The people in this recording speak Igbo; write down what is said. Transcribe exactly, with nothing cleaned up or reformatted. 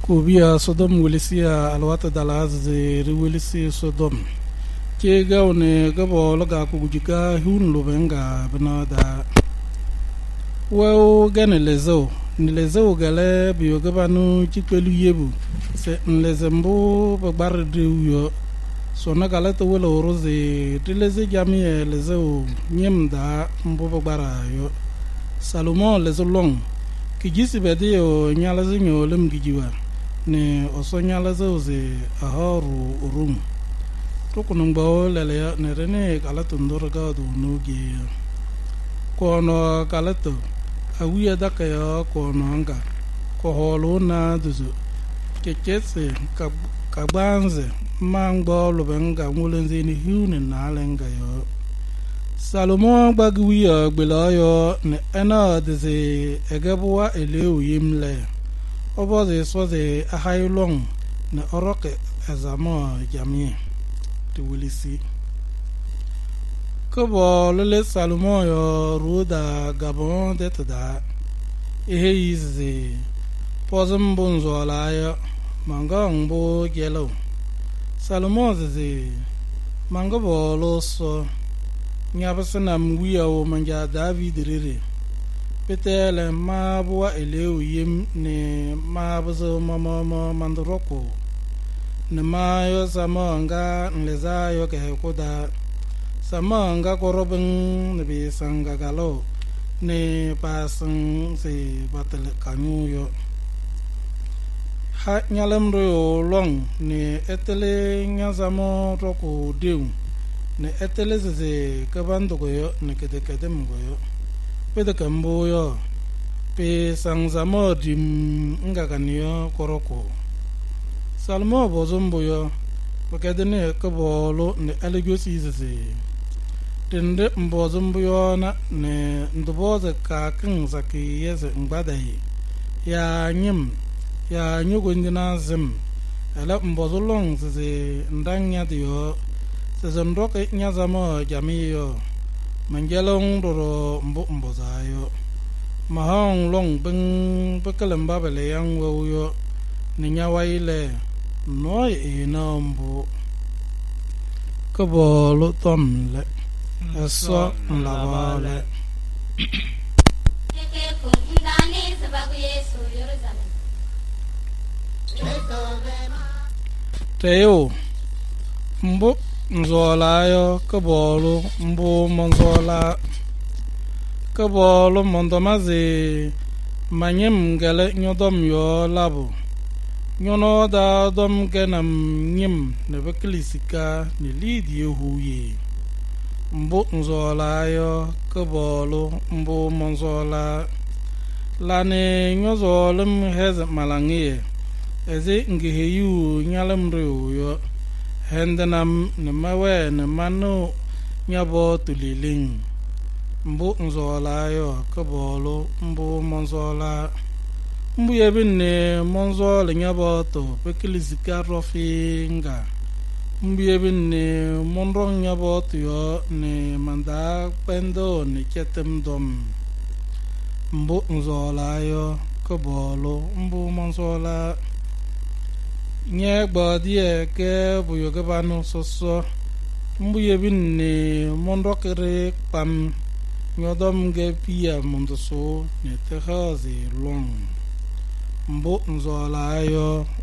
Kubia Sodom Wilisia Alwata Dalaz Riwilisi Sodom Chega one Gabo Laga Kujika Hun Lubenga Benada Well Ganelezo Nilezo Gale Biogabanu Chikelu Yebu Se Nlezembo Babar Diuyo Sona Galata Willow Rose Dileze Jamie Lezo Nyemda Mbobara Yo Salomon Lezolong Kijisi Bedio Nyalazinho Lemgijiwa ne osonyalazo ze aharu urum tokunungbo lele ne rene kalato ndorga do nuge kono kalato awiya dakaya kono anga ko holo na duzu keketse kabanze mangbo lobenga ngulenze ni hiune na lenga yo Salomon bagwiya gbelayo ne ena deze egabuwa elewu yimle Obo de so de ahai long na oroke azamo jamie to wilisi Kobo lele Salomon yo ruda Gabon de tada ehe izi pozum bonzo la yo manga ngbo gelo Salomon ze manga bolo so nyabasana mwiya o manja David rere Petele ma bua eleu yim ne ma buzo mama mandroko ne ma yo sama nga nleza yo ke koda sama nga korobin ne bi sanga galo ne pasan se batel kanyu yo ha nyalem ro long ne etele nyazamo roko dew ne etele ze kabando go yo ne kede kedem go yo Pede kambo yo pe sangzamo dim ngakaniyo koroko Salmo bozombo yo bakadene kabolo ne alegosi zeze tende mbozombo yo na ne ndoboze ka kin zaki yeze ngbadai ya nyim ya nyugo ndina zem ala mbozolong zeze ndanya diyo zeze ndoke nyazamo jamiyo Manjalong doro mbo mbozayo mahong long beng bekelem babele yang woyo ninyawaile noy ina mbo kabolo tomle eso lavale Teo mbo Nzola yo kabolo mbo monzola kabolo mondomaze manyem gele nyodom yo labo nyono da dom genam nyim ne beklisika ne lidi huye mbo nzola yo kabolo mbo monzola lane nyozolum hez malangie eze ngeheyu nyalem yo Hendenam ne mawe ne manu nyabo tuliling mbu nzola yo kabolo mbu monzola mbu yebin ne monzola nyabo to pekilisika rofinga mbu yebin ne monrong nyabo to yo ne manda pendo ne ketem dom mbu nzola yo kabolo mbu monzola Nye gbadie ke buyo gabano soso mbuye binne mondokere pam nyodom ge pia mondoso ne tehazi long mbo nzola yo